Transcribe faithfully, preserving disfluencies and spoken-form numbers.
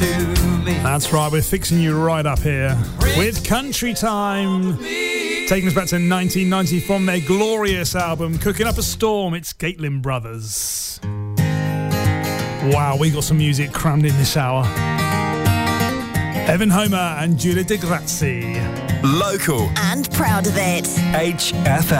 That's right, we're fixing you right up here with Country Time, taking us back to nineteen ninety from their glorious album Cooking Up a Storm. It's Gatlin Brothers. Wow, we got some music crammed in this hour. Evan Homer and Giulia De Grazzi. Local and proud of it. H F M.